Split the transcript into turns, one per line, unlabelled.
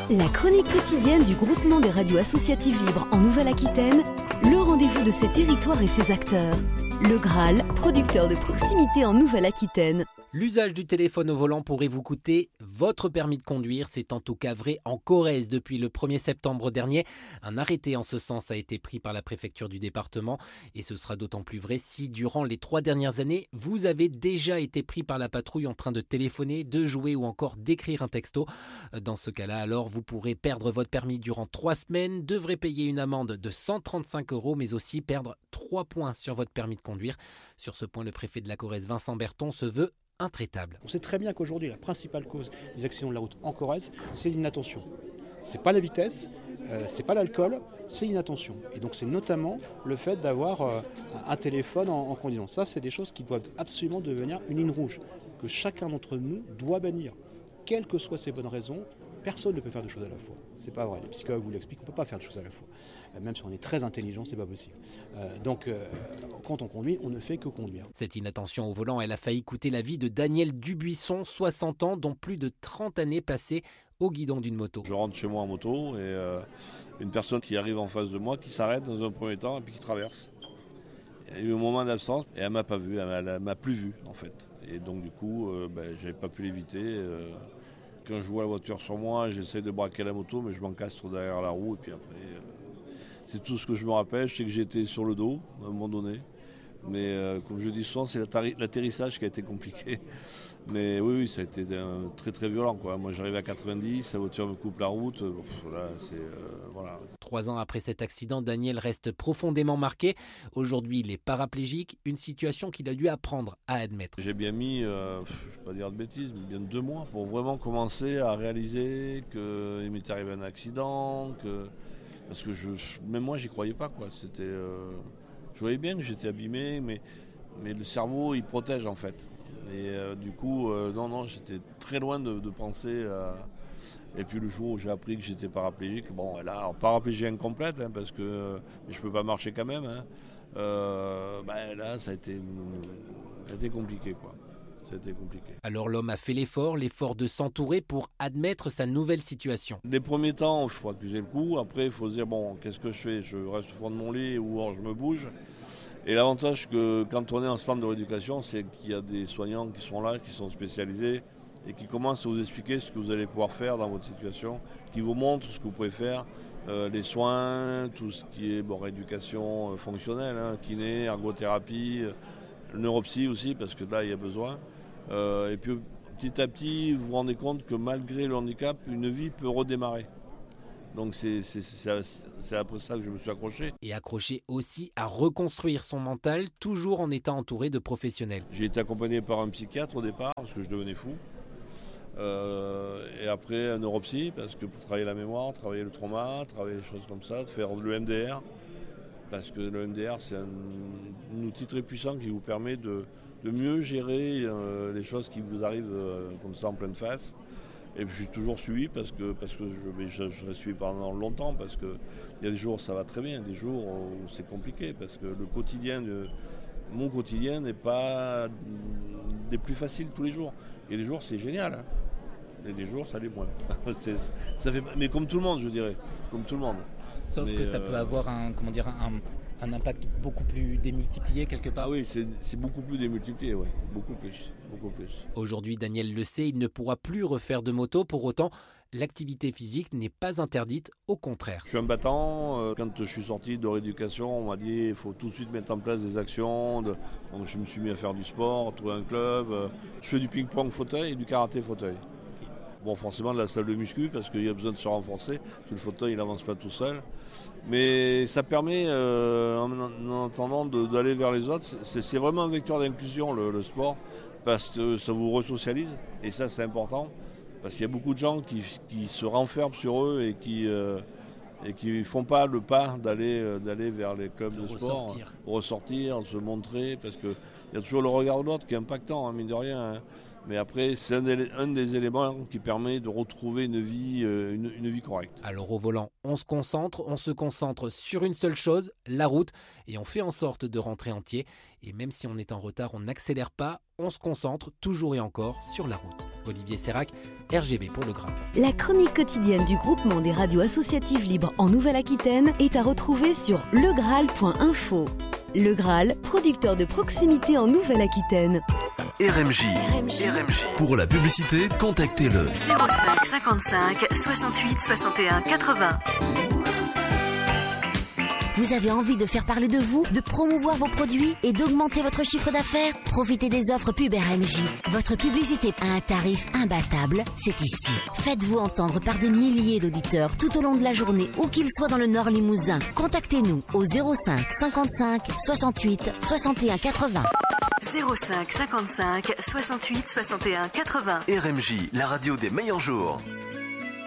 La chronique quotidienne du groupement des radios associatives libres en Nouvelle-Aquitaine, le rendez-vous de ses territoires et ses acteurs. Le Graal, producteur de proximité en Nouvelle-Aquitaine.
L'usage du téléphone au volant pourrait vous coûter votre permis de conduire. C'est en tout cas vrai en Corrèze depuis le 1er septembre dernier. Un arrêté en ce sens a été pris par la préfecture du département. Et ce sera d'autant plus vrai si, durant les 3 dernières années, vous avez déjà été pris par la patrouille en train de téléphoner, de jouer ou encore d'écrire un texto. Dans ce cas-là, alors, vous pourrez perdre votre permis durant 3 semaines, devrez payer une amende de 135 €, mais aussi perdre 3 points sur votre permis de conduire. Sur ce point, le préfet de la Corrèze, Vincent Berton, se veut intraitable.
On sait très bien qu'aujourd'hui, la principale cause des accidents de la route en Corrèze, c'est l'inattention. C'est pas la vitesse, c'est pas l'alcool, c'est l'inattention. Et donc c'est notamment le fait d'avoir un téléphone en conduisant. Ça, c'est des choses qui doivent absolument devenir une ligne rouge, que chacun d'entre nous doit bannir. Quelles que soient ses bonnes raisons, personne ne peut faire deux choses à la fois. C'est pas vrai. Les psychologues vous l'expliquent, on ne peut pas faire deux choses à la fois. Même si on est très intelligent, c'est pas possible. Donc, quand on conduit, on ne fait que conduire.
Cette inattention au volant, elle a failli coûter la vie de Daniel Dubuisson, 60 ans, dont plus de 30 années passées au guidon d'une moto.
Je rentre chez moi en moto et une personne qui arrive en face de moi, qui s'arrête dans un premier temps et puis qui traverse. Il y a eu un moment d'absence et elle m'a pas vu, elle m'a plus vu en fait. Et donc du coup, j'avais pas pu l'éviter. Quand je vois la voiture sur moi, j'essaie de braquer la moto, mais je m'encastre derrière la roue. Et puis après, c'est tout ce que je me rappelle. Je sais que j'étais sur le dos à un moment donné. Mais comme je dis souvent, c'est l'atterrissage qui a été compliqué. Mais oui, ça a été très très violent, quoi. Moi j'arrive à 90, la voiture me coupe la route. Là, voilà.
3 ans après cet accident, Daniel reste profondément marqué. Aujourd'hui, il est paraplégique, une situation qu'il a dû apprendre à admettre.
J'ai bien mis, je ne vais pas dire de bêtises, mais bien 2 mois pour vraiment commencer à réaliser qu'il m'était arrivé un accident. Parce que même moi, j'y croyais pas, quoi. Je voyais bien que j'étais abîmé, mais le cerveau, il protège en fait. Et du coup, non, j'étais très loin de penser à... Et puis le jour où j'ai appris que j'étais paraplégique, bon, là, paraplégie incomplète, parce que je ne peux pas marcher quand même. Là, ça a été compliqué, quoi. C'était compliqué.
Alors l'homme a fait l'effort de s'entourer pour admettre sa nouvelle situation.
Les premiers temps, il faut accuser le coup. Après, il faut se dire, bon, qu'est-ce que je fais ? Je reste au fond de mon lit ou alors je me bouge. Et l'avantage que quand on est en centre de rééducation, c'est qu'il y a des soignants qui sont là, qui sont spécialisés et qui commencent à vous expliquer ce que vous allez pouvoir faire dans votre situation, qui vous montrent ce que vous pouvez faire, les soins, tout ce qui est rééducation fonctionnelle, kiné, ergothérapie, neuropsy aussi, parce que là, il y a besoin. Et puis petit à petit, vous vous rendez compte que malgré le handicap, une vie peut redémarrer. Donc c'est après ça que je me suis accroché.
Et accroché aussi à reconstruire son mental, toujours en étant entouré de professionnels.
J'ai été accompagné par un psychiatre au départ, parce que je devenais fou. Et après un neuropsy, parce que pour travailler la mémoire, travailler le trauma, travailler les choses comme ça, de faire le MDR. Parce que le MDR, c'est un outil très puissant qui vous permet de mieux gérer les choses qui vous arrivent comme ça en pleine face. Et puis je suis toujours suivi parce que je reste suivi pendant longtemps, parce qu'il y a des jours où ça va très bien, des jours où c'est compliqué, parce que mon quotidien n'est pas des plus faciles tous les jours. Il y a des jours c'est génial, et des jours ça l'est moins. Mais comme tout le monde, je dirais, comme tout le monde.
Sauf que ça peut avoir un impact beaucoup plus démultiplié quelque part.
Ah oui, c'est beaucoup plus démultiplié, ouais. Beaucoup plus.
Aujourd'hui, Daniel le sait, il ne pourra plus refaire de moto. Pour autant, l'activité physique n'est pas interdite, au contraire.
Je suis un battant. Quand je suis sorti de rééducation, on m'a dit qu'il faut tout de suite mettre en place des actions. Donc je me suis mis à faire du sport, trouver un club. Je fais du ping-pong fauteuil et du karaté fauteuil. Bon, forcément de la salle de muscu parce qu'il y a besoin de se renforcer. Le fauteuil, il n'avance pas tout seul. Mais ça permet, en attendant, d'aller vers les autres. C'est vraiment un vecteur d'inclusion, le sport, parce que ça vous resocialise. Et ça, c'est important. Parce qu'il y a beaucoup de gens qui se renferment sur eux et qui ne font pas le pas d'aller vers les clubs de sport. Ressortir, se montrer. Parce qu'il y a toujours le regard de l'autre qui est impactant, mine de rien. Mais après, c'est un des éléments qui permet de retrouver une vie correcte.
Alors au volant, on se concentre sur une seule chose, la route, et on fait en sorte de rentrer entier. Et même si on est en retard, on n'accélère pas, on se concentre toujours et encore sur la route. Olivier Sérac, RGB pour le Graal.
La chronique quotidienne du groupement des radios associatives libres en Nouvelle-Aquitaine est à retrouver sur legraal.info. Le Graal, producteur de proximité en Nouvelle-Aquitaine.
RMJ. Pour la publicité, contactez-le
05 55 68 61 80.
Vous avez envie de faire parler de vous, de promouvoir vos produits et d'augmenter votre chiffre d'affaires? Profitez des offres Pub RMJ. Votre publicité à un tarif imbattable, c'est ici. Faites-vous entendre par des milliers d'auditeurs tout au long de la journée, où qu'ils soient dans le Nord Limousin. Contactez-nous au 05 55 68 61 80.
05 55 68 61 80.
RMJ, la radio des meilleurs jours.